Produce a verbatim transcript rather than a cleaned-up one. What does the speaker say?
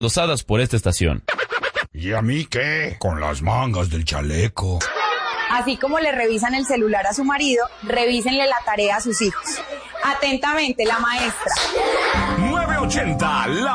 dosadas por esta estación. ¿Y a mí qué? Con las mangas del chaleco. Así como le revisan el celular a su marido, revísenle la tarea a sus hijos. Atentamente, la maestra. nueve ochenta, la